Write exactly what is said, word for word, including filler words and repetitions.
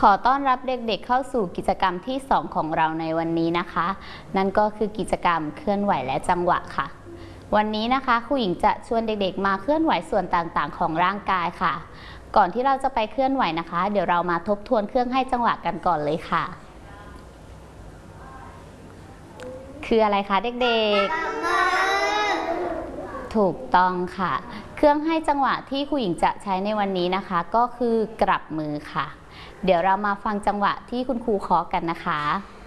ขอต้อนรับเด็กๆเข้าสู่กิจกรรมที่สองของเราในวันนี้นะคะ นั่นก็คือกิจกรรมเคลื่อนไหวและจังหวะค่ะวันนี้นะคะครูหญิงจะชวนเด็กๆมาเคลื่อนไหวส่วนต่างๆของร่างกายค่ะ ก่อนที่เราจะไปเคลื่อนไหวนะคะ เดี๋ยวเรามาทบทวนเครื่องให้จังหวะกันก่อนเลยค่ะคืออะไรคะเด็กๆถูกต้องค่ะเครื่องให้จังหวะที่ครูหญิงจะใช้ในวันนี้นะคะก็คือกลับมือค่ะเดี๋ยวเรามาฟังจังหวะที่คุณครูเคาะกันนะคะ